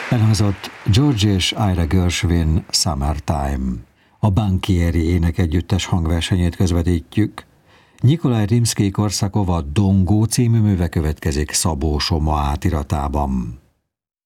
Elhangzott George és Ira Gershwin Summertime. A Bankieri énekegyüttes hangversenyét közvetítjük. Nyikolaj Rimszkij-Korsakov a Dongó című műve következik Szabó Soma átiratában.